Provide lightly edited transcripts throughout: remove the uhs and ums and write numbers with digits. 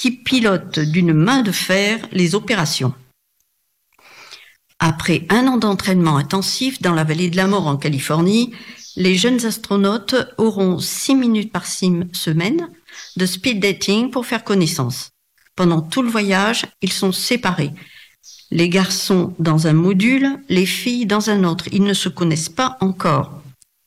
qui pilote d'une main de fer les opérations. Après 1 an d'entraînement intensif dans la vallée de la mort en Californie, les jeunes astronautes auront 6 minutes par semaine de speed dating pour faire connaissance. Pendant tout le voyage, ils sont séparés. Les garçons dans un module, les filles dans un autre. Ils ne se connaissent pas encore.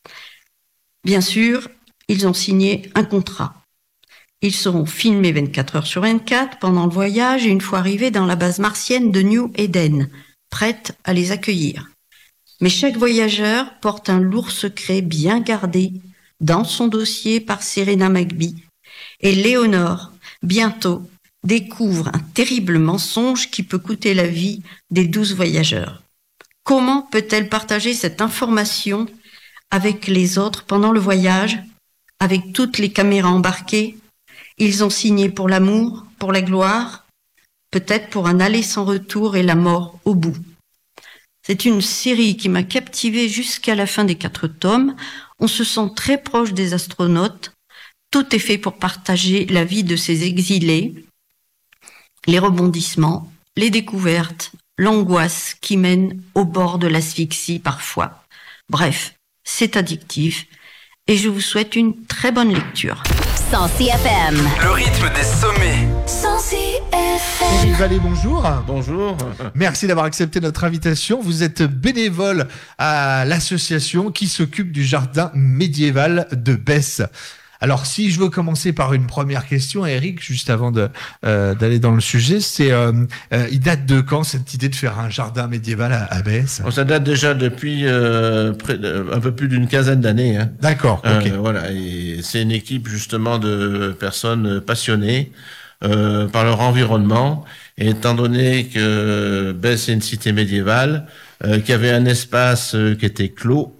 Bien sûr, ils ont signé un contrat. Ils seront filmés 24 heures sur 24 pendant le voyage et une fois arrivés dans la base martienne de New Eden, prête à les accueillir. Mais chaque voyageur porte un lourd secret bien gardé dans son dossier par Serena McBee. Et Léonore, bientôt, découvre un terrible mensonge qui peut coûter la vie des 12 voyageurs. Comment peut-elle partager cette information avec les autres pendant le voyage, avec toutes les caméras embarquées? Ils ont signé pour l'amour, pour la gloire, peut-être pour un aller sans retour et la mort au bout. C'est une série qui m'a captivée jusqu'à la fin des 4 tomes. On se sent très proche des astronautes. Tout est fait pour partager la vie de ces exilés, les rebondissements, les découvertes, l'angoisse qui mène au bord de l'asphyxie parfois. Bref, c'est addictif et je vous souhaite une très bonne lecture. 106 FM. Le rythme des sommets. 106 FM. Éric Vallée, bonjour. Bonjour. Merci d'avoir accepté notre invitation. Vous êtes bénévole à l'association qui s'occupe du jardin médiéval de Besse. Alors, si je veux commencer par une première question, Éric, juste avant d'aller dans le sujet, c'est il date de quand cette idée de faire un jardin médiéval à Besse? Ça date déjà depuis un peu plus d'une quinzaine d'années. Hein. D'accord. Ok. Voilà, et c'est une équipe justement de personnes passionnées par leur environnement. Et étant donné que Besse est une cité médiévale, qui avait un espace qui était clos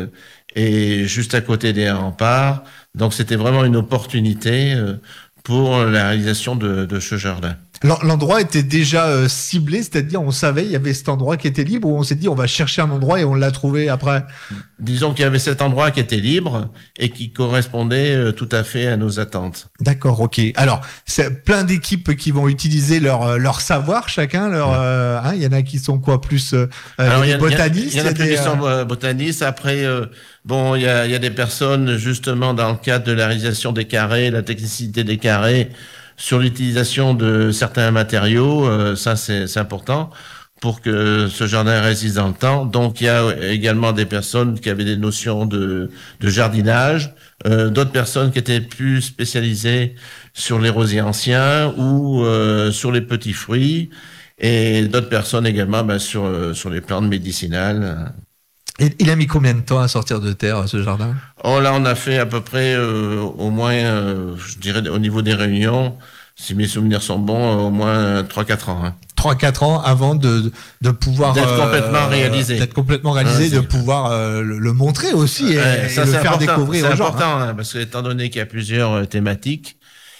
et juste à côté des remparts. Donc, c'était vraiment une opportunité pour la réalisation de ce jardin. L'endroit était déjà ciblé, c'est-à-dire on savait il y avait cet endroit qui était libre ou on s'est dit on va chercher un endroit et on l'a trouvé après? Disons qu'il y avait cet endroit qui était libre et qui correspondait tout à fait à nos attentes. D'accord, ok. Alors, c'est plein d'équipes qui vont utiliser leur savoir chacun. Il y en a qui sont quoi plus des botanistes. Il y en a plus qui sont botanistes. Après, il y a des personnes justement dans le cadre de la réalisation des carrés, la technicité des carrés, sur l'utilisation de certains matériaux. Ça, c'est important pour que ce jardin résiste dans le temps. Donc, il y a également des personnes qui avaient des notions de jardinage, d'autres personnes qui étaient plus spécialisées sur les rosiers anciens ou sur les petits fruits, et d'autres personnes également sur les plantes médicinales. Et il a mis combien de temps à sortir de terre, ce jardin? Oh, là, on a fait à peu près, au moins, je dirais, au niveau des réunions, si mes souvenirs sont bons, au moins 3-4 ans. Hein. 3-4 ans avant de pouvoir... D'être complètement réalisé. D'être complètement réalisé, de pouvoir le montrer aussi et ça, le faire important. découvrir aux gens. C'est important, hein, parce que étant donné qu'il y a plusieurs thématiques,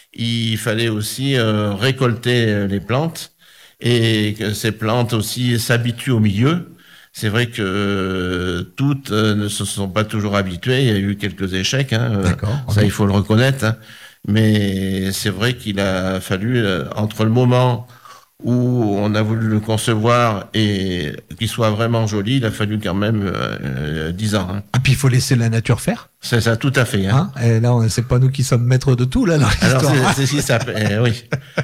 il fallait aussi récolter les plantes et que ces plantes aussi s'habituent au milieu. C'est vrai que toutes ne se sont pas toujours habituées. Il y a eu quelques échecs. Hein. D'accord. Ça, il faut le reconnaître. Hein. Mais c'est vrai qu'il a fallu, entre le moment où on a voulu le concevoir et qu'il soit vraiment joli, il a fallu quand même 10 ans. Hein. Et puis il faut laisser la nature faire. C'est ça, tout à fait. Hein. Et là, c'est pas nous qui sommes maîtres de tout là dans l'histoire. Alors c'est si ça, oui.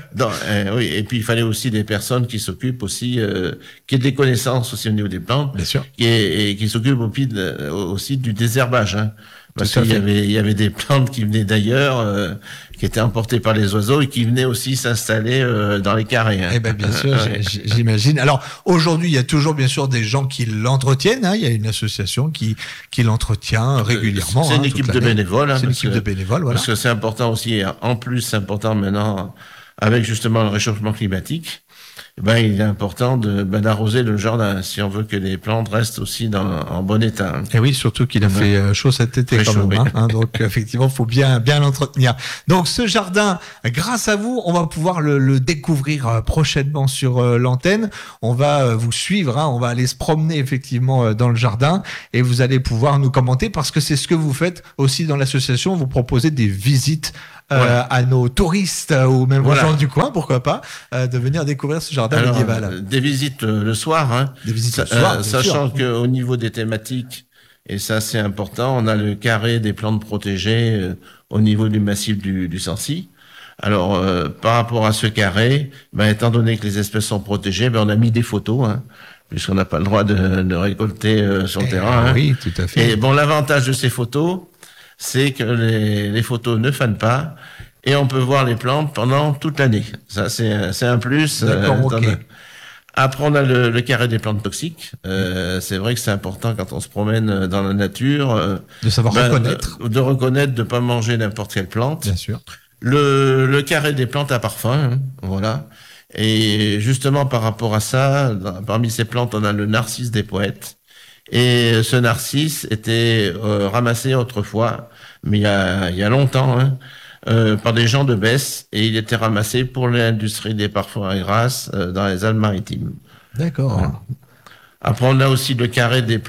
Oui. Et puis il fallait aussi des personnes qui s'occupent aussi, qui aient des connaissances aussi au niveau des plantes, bien sûr, et qui s'occupent aussi du désherbage. Hein. Parce qu'il y avait des plantes qui venaient d'ailleurs, qui étaient emportées par les oiseaux et qui venaient aussi s'installer dans les carrés. Hein. Eh ben bien sûr, j'imagine. Alors aujourd'hui, il y a toujours bien sûr des gens qui l'entretiennent. Hein. Il y a une association qui l'entretient régulièrement. C'est une équipe de bénévoles. Hein, c'est une équipe de bénévoles, voilà. Parce que c'est important aussi. En plus, c'est important maintenant avec justement le réchauffement climatique. il est important d'arroser le jardin si on veut que les plantes restent aussi en bon état. Et oui, surtout qu'il a fait chaud cet été Très quand chaud, même. oui. Donc effectivement, faut bien l'entretenir. Donc ce jardin, grâce à vous, on va pouvoir le découvrir prochainement sur l'antenne. On va vous suivre, on va aller se promener effectivement dans le jardin et vous allez pouvoir nous commenter parce que c'est ce que vous faites aussi dans l'association. Vous proposez des visites à nos touristes ou même aux gens du coin, pourquoi pas, de venir découvrir ce jardin médiéval. Des visites le soir, Des visites le soir, bien sachant sûr. qu'au niveau des thématiques, et ça c'est important, on a le carré des plantes protégées au niveau du massif du Sancy. Alors par rapport à ce carré, étant donné que les espèces sont protégées, on a mis des photos, puisqu'on n'a pas le droit de récolter sur le terrain. Oui, tout à fait. Et l'avantage de ces photos, c'est que les photos ne fanent pas et on peut voir les plantes pendant toute l'année. Ça, c'est un plus. D'accord, ok. Après, on a le carré des plantes toxiques. C'est vrai que c'est important quand on se promène dans la nature. De savoir reconnaître. De reconnaître, de pas manger n'importe quelle plante. Bien sûr. Le carré des plantes à parfum, voilà. Et justement, par rapport à ça, parmi ces plantes, on a le narcisse des poètes. Et ce narcisse était ramassé autrefois, mais il y a longtemps, par des gens de Besse, et il était ramassé pour l'industrie des parfums à Grasse dans les Alpes-Maritimes. D'accord. Voilà. Après, on a aussi le carré des